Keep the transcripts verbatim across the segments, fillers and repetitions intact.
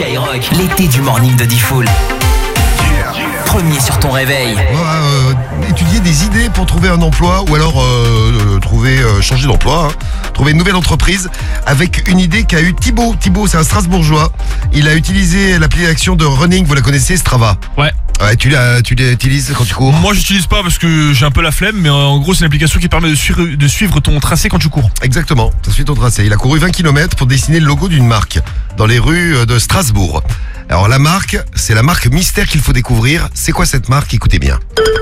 Skyrock, l'été du morning de Diffoul. Premier sur ton réveil. Euh, étudier des idées pour trouver un emploi ou alors euh, trouver euh, changer d'emploi, hein. Trouver une nouvelle entreprise avec une idée qu'a eu Thibaut. Thibaut, c'est un Strasbourgeois. Il a utilisé l'application de running, vous la connaissez, Strava. Ouais. Ouais, tu la, tu l'utilises quand tu cours? Moi j'utilise pas parce que j'ai un peu la flemme, mais en gros c'est une application qui permet de suivre, de suivre ton tracé quand tu cours. Exactement, ça suit ton tracé. Il a couru vingt kilomètres pour dessiner le logo d'une marque dans les rues de Strasbourg. Alors la marque, c'est la marque mystère qu'il faut découvrir. C'est quoi cette marque? Écoutez bien.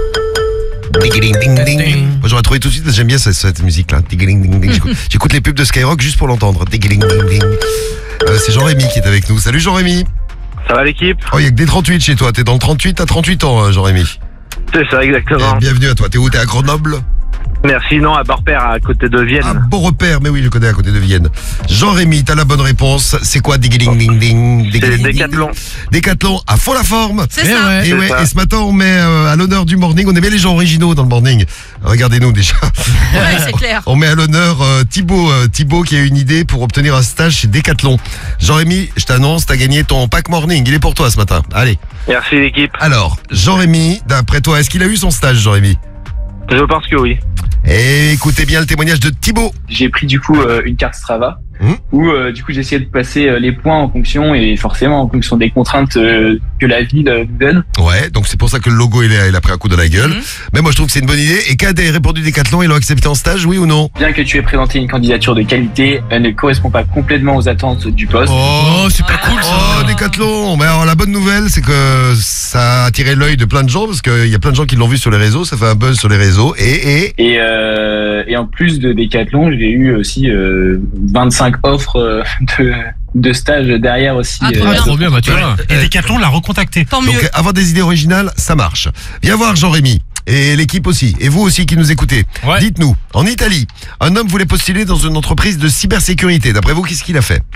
Ding, ding, ding. Moi j'aurais trouvé tout de suite, j'aime bien cette, cette musique là. Ding, ding, ding. J'écoute, j'écoute les pubs de Skyrock juste pour l'entendre. Ding, ding, ding. Euh, c'est Jean-Rémy qui est avec nous. Salut Jean-Rémy. Ça va l'équipe? Oh, il y a que des trente-huit chez toi. T'es dans le trente-huit, t'as trente-huit ans, Jean-Rémy. C'est ça, exactement. Et bienvenue à toi. T'es où? T'es à Grenoble? Merci, non, à Borpère, à côté de Vienne. Un beau repère, mais oui, je connais, à côté de Vienne. Jean-Rémy, t'as la bonne réponse. C'est quoi? Ding, ding, ding, ding. C'est Décathlon. Décathlon, à fond la forme. C'est ça. Et, C'est ouais, ça. et ce matin, on met euh, à l'honneur du morning, on aimait les gens originaux dans le morning. Regardez-nous déjà. Ouais, c'est clair. On met à l'honneur euh, Thibaut, euh, Thibaut qui a une idée pour obtenir un stage chez Décathlon. Jean-Rémy, je t'annonce, t'as gagné ton pack morning. Il est pour toi ce matin. Allez. Merci l'équipe. Alors, Jean-Rémy, d'après toi, est-ce qu'il a eu son stage, Jean-Rémy? Je pense que oui. Et écoutez bien le témoignage de Thibaut. J'ai pris du coup euh, une carte Strava Mmh. où euh, du coup j'ai essayé de placer euh, les points en fonction et forcément en fonction des contraintes euh, que la ville euh, nous donne. Ouais, donc c'est pour ça que le logo il a, il a pris un coup dans la gueule. Mhm. Mais moi je trouve que c'est une bonne idée. Et qu'a répondu Décathlon, ils l'ont accepté en stage, oui ou non? Bien que tu aies présenté une candidature de qualité, elle ne correspond pas complètement aux attentes du poste. Oh, c'est pas cool oh Décathlon. Mais alors la bonne nouvelle c'est que ça a attiré l'œil de plein de gens parce qu'il y a plein de gens qui l'ont vu sur les réseaux, ça fait un buzz sur les réseaux. Et, et... Et, euh, et en plus de Décathlon, j'ai eu aussi euh, vingt-cinq offres euh, de, de stage derrière aussi. Ah, trop euh, bien. Trop bien, bah tu vois. Et Décathlon l'a recontacté. Tant mieux. Donc avoir des idées originales, ça marche. Viens voir Jean-Rémy. Et l'équipe aussi. Et vous aussi qui nous écoutez. Ouais. Dites-nous, en Italie, un homme voulait postuler dans une entreprise de cybersécurité. D'après vous, qu'est-ce qu'il a fait?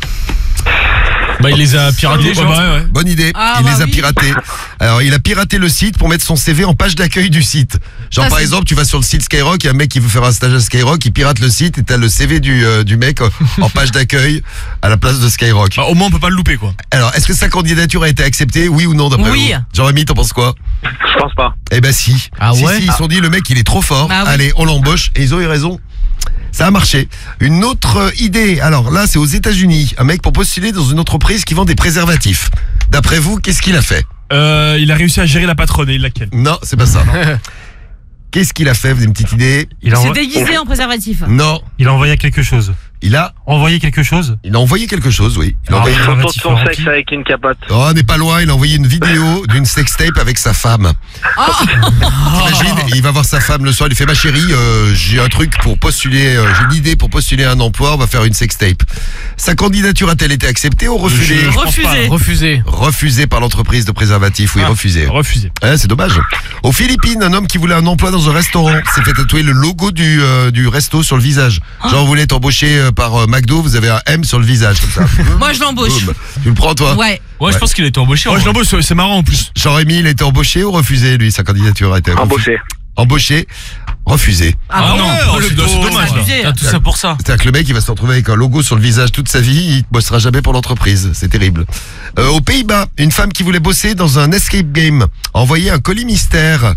Bah il les a piratés. Ah, Ouais, ouais, ouais. Bonne idée, Ah, il bah les a oui. piratés. Alors il a piraté le site pour mettre son C V en page d'accueil du site. Genre Ah, par c'est- exemple tu vas sur le site Skyrock, il y a un mec qui veut faire un stage à Skyrock, il pirate le site et t'as le C V du, euh, du mec euh, en page d'accueil à la place de Skyrock. Bah, au moins on peut pas le louper quoi. Alors est-ce que sa candidature a été acceptée, oui ou non d'après Oui. vous? Jean-Rémy, t'en penses quoi? Je pense pas. Eh ben si. Ah si, ouais si, ils se sont dit le mec il est trop fort, Bah oui. allez on l'embauche et ils ont eu raison. Ça a marché. Une autre euh, idée, alors là c'est aux États-Unis, un mec pour postuler dans une entreprise qui vend des préservatifs. D'après vous, qu'est-ce qu'il a fait? Euh, il a réussi à gérer la patronne et il l'a ken. Non, c'est pas ça. Qu'est-ce qu'il a fait? Vous avez une petite idée? Il a, C'est envo- déguisé en préservatif. Non, il a envoyé quelque chose. il a, Envoyé quelque chose il a envoyé quelque chose, oui. Il a Ah, envoyé... oui. Photo de Relatif son rempli. sexe avec une capote. Oh, on n'est pas loin, il a envoyé une vidéo d'une sextape avec sa femme. Oh, T'imagines, il va voir sa femme le soir, il lui fait: ma chérie, euh, j'ai un truc pour postuler, euh, j'ai une idée pour postuler à un emploi, on va faire une sextape. Sa candidature a-t-elle été acceptée ou refusée? Je pense pas. refusé. Refusé. Refusée par l'entreprise de préservatifs, oui, Ah. refusée. Refusé. Hein, c'est dommage. Aux Philippines, un homme qui voulait un emploi dans un restaurant s'est fait tatouer le logo du, euh, du resto sur le visage. Genre, vous voulez être embauché euh, par euh, McDo, vous avez un M sur le visage, comme ça. Moi, je l'embauche. Boum. Tu le prends, toi? Ouais. Ouais, je pense qu'il a été embauché. Moi je l'embauche, c'est- c'est marrant en plus. Jean-Rémy, il a été embauché ou refusé, lui? Sa candidature a été refusée. Embauché. Embauché, refusé. Ah, bon non, Oh, c'est le c'est pauvre, dommage. c'est abusé. là. T'as tout ça pour ça. C'est-à-dire que le mec, il va se retrouver avec un logo sur le visage toute sa vie, il bossera jamais pour l'entreprise. C'est terrible. Euh, aux Pays-Bas, une femme qui voulait bosser dans un escape game a envoyé un colis mystère.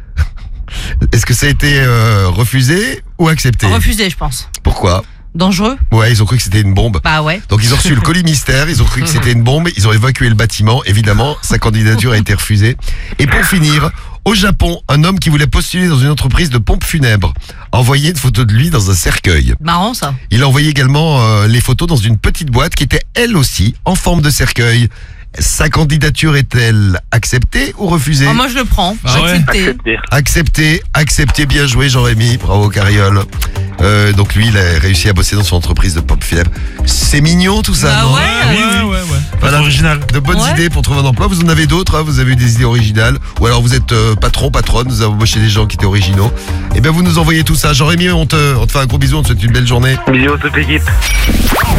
Est-ce que ça a été euh, refusé ou accepté? Refusé, je pense. Pourquoi? Dangereux? Ouais, ils ont cru que c'était une bombe. Bah ouais. Donc ils ont reçu le colis mystère, ils ont cru que c'était une bombe, ils ont évacué le bâtiment, évidemment, sa candidature a été refusée. Et pour finir, au Japon, un homme qui voulait postuler dans une entreprise de pompes funèbres a envoyé une photo de lui dans un cercueil. Marrant, ça. Il a envoyé également euh, les photos dans une petite boîte qui était elle aussi en forme de cercueil. Sa candidature est-elle acceptée ou refusée? Oh, moi, je le prends. Ah J'ai ouais. accepté. Accepté. Accepté, accepté, bien joué Jean-Rémy, bravo Carriole. Euh, donc lui, il a réussi à bosser dans son entreprise de pompes funèbres. C'est mignon tout ça, Bah non? ouais. Ouais, ouais, ouais. Voilà. Original. De bonnes Ouais. idées pour trouver un emploi. Vous en avez d'autres, hein, vous avez eu des idées originales. Ou alors vous êtes euh, patron, patronne, vous avez embauché des gens qui étaient originaux. Et bien vous nous envoyez tout ça. Jean-Rémy, on te, on te fait un gros bisou, on te souhaite une belle journée. Bisous à toute l'équipe.